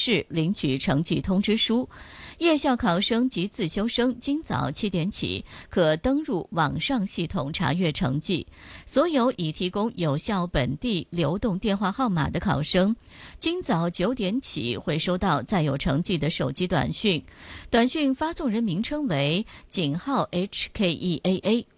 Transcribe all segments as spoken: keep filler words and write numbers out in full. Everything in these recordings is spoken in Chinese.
试领取成绩通知书。夜校考生及自修生今早七点起可登入网上系统查阅成绩。所有已提供有效本地流动电话号码的考生，今早九点起会收到载有成绩的手机短讯，短讯发送人名称为井号 H K E A A。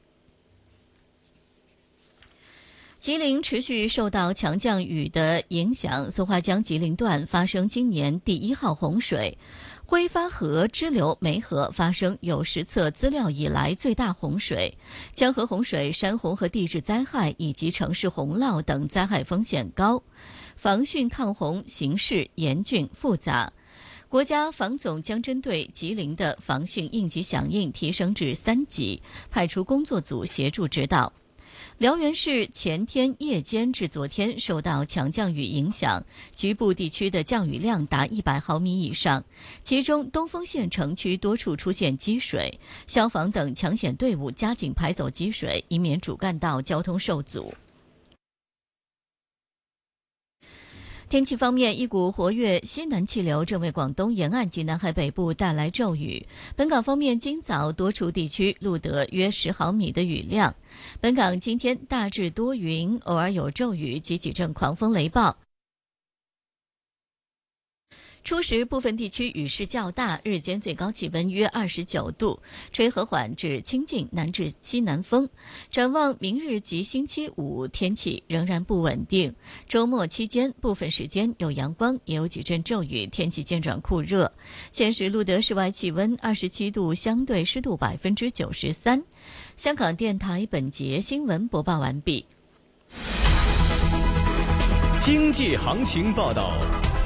吉林持续受到强降雨的影响，松花江吉林段发生今年第一号洪水，挥发河支流梅河发生有实测资料以来最大洪水，江河洪水、山洪和地质灾害以及城市洪涝等灾害风险高，防汛抗洪形势严峻复杂。国家防总将针对吉林的防汛应急响应提升至三级，派出工作组协助指导。辽源市前天夜间至昨天受到强降雨影响，局部地区的降雨量达一百毫米以上，其中东丰县城区多处出现积水，消防等抢险队伍加紧排走积水，以免主干道交通受阻。天气方面，一股活跃西南气流正为广东沿岸及南海北部带来骤雨。本港方面，今早多处地区录得约十毫米的雨量。本港今天大致多云，偶尔有骤雨及几阵狂风雷暴。初时部分地区雨势较大，日间最高气温约二十九度，吹和缓至清劲南至西南风。展望明日及星期五天气仍然不稳定，周末期间部分时间有阳光，也有几阵骤雨，天气渐转酷热。现时录得室外气温二十七度，相对湿度百分之九十三。香港电台本节新闻播报完毕。 经济行情报道。